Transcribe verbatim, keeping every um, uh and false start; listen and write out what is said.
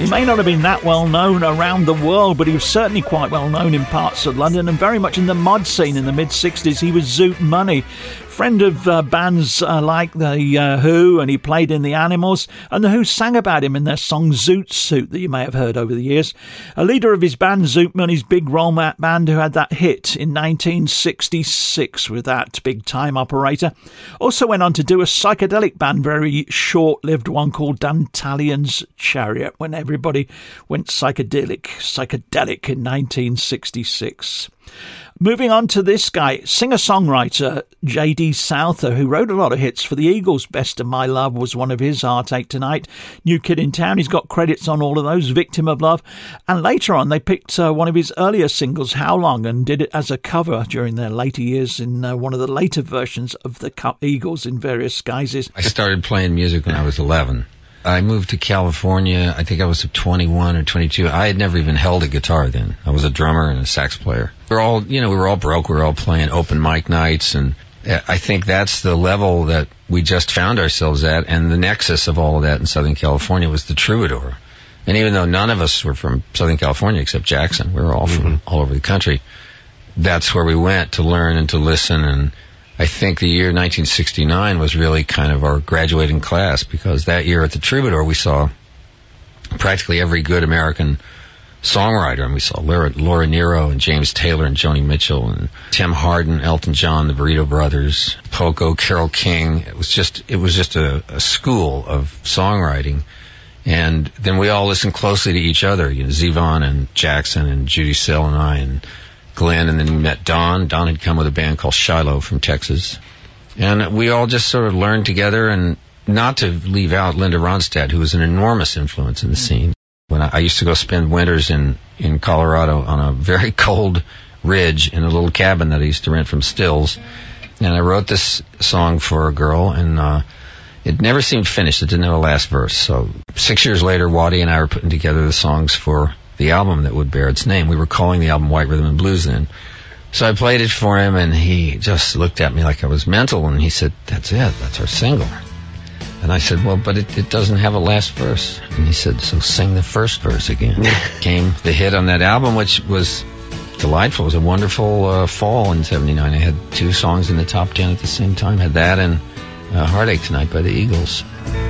He may not have been that well known around the world, but he was certainly quite well known in parts of London and very much in the mod scene in the mid-sixties. He was Zoot Money, friend of uh, bands uh, like The uh, Who, and he played in The Animals, and The Who sang about him in their song Zoot Suit that you may have heard over the years. A leader of his band, Zoot Money's Big Roll Mat Band, who had that hit in nineteen sixty-six with that Big Time Operator. Also went on to do a psychedelic band, very short-lived one called Dantalion's Chariot, when everybody went psychedelic, psychedelic in nineteen sixty-six. Moving on to this guy, singer-songwriter J D Souther, who wrote a lot of hits for the Eagles. Best of My Love was one of his, Heartache Tonight, New Kid in Town. He's got credits on all of those, Victim of Love. And later on, they picked uh, one of his earlier singles, How Long, and did it as a cover during their later years in uh, one of the later versions of the Eagles in various guises. I started playing music when I was eleven. I moved to California, I think I was twenty-one or twenty-two. I had never even held a guitar then. I was a drummer and a sax player. We were all, you know, we were all broke. We were all playing open mic nights, and I think that's the level that we just found ourselves at, and the nexus of all of that in Southern California was the Troubadour. And even though none of us were from Southern California except Jackson, we were all from mm-hmm. all over the country, that's where we went to learn and to listen. And I think the year nineteen sixty-nine was really kind of our graduating class, because that year at the Troubadour we saw practically every good American songwriter, and we saw Laura, Laura Nyro and James Taylor and Joni Mitchell and Tim Hardin, Elton John, the Burrito Brothers, Poco, Carole King. It was just it was just a, a school of songwriting. And then we all listened closely to each other, you know, Zevon and Jackson and Judy Sell and I and Glenn, and then we met Don. Don had come with a band called Shiloh from Texas. And we all just sort of learned together, and not to leave out Linda Ronstadt, who was an enormous influence in the scene. When I, I used to go spend winters in, in Colorado on a very cold ridge in a little cabin that I used to rent from Stills. And I wrote this song for a girl, and uh, it never seemed finished. It didn't have a last verse. So six years later, Waddy and I were putting together the songs for the album that would bear its name. We were calling the album White Rhythm and Blues then. So I played it for him, and he just looked at me like I was mental, and he said, "That's it, that's our single." And I said, "Well, but it, it doesn't have a last verse." And he said, "So sing the first verse again." Came the hit on that album, which was delightful. It was a wonderful uh, fall in seventy-nine. I had two songs in the top ten at the same time. Had that and uh, Heartache Tonight by the Eagles.